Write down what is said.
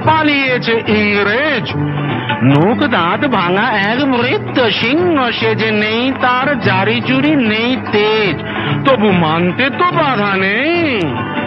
পালিয়েছে ইংরেজ। মুখ দাঁত ভাঙা এক মৃত্যু সিংহ, সে যে নেই তার জারি জুরি নেই তেজ, তবু মানতে তো বাধা নেই।